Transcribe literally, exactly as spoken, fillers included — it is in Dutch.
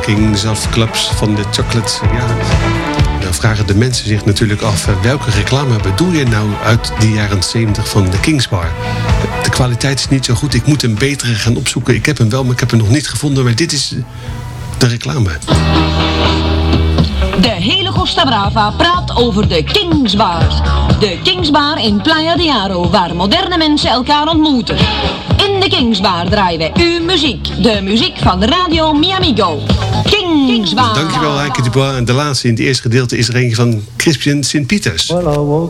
Kings of Clubs van de Chocolate. Ja, dan vragen de mensen zich natuurlijk af... welke reclame bedoel je nou uit de jaren zeventig van de Kings Bar? De kwaliteit is niet zo goed. Ik moet een betere gaan opzoeken. Ik heb hem wel, maar ik heb hem nog niet gevonden. Maar dit is de reclame. De hele Costa Brava praat over de Kings Bar. De Kings Bar in Playa de Aro, waar moderne mensen elkaar ontmoeten. In de Kings Bar draaien wij uw muziek. De muziek van Radio Mi Amigo. Kings Bar. Dankjewel, Heike Dubois. En de laatste in het eerste gedeelte is er een van Crispian Sint-Pieters.